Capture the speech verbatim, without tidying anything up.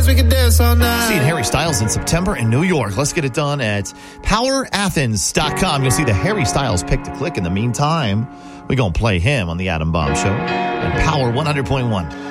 we can dance all night. Seeing Harry Styles in September in New York. Let's get it done at power athens dot com. You'll see the Harry Styles pick to click. In the meantime, we're going to play him on the Adam Bomb Show and Power one hundred point one.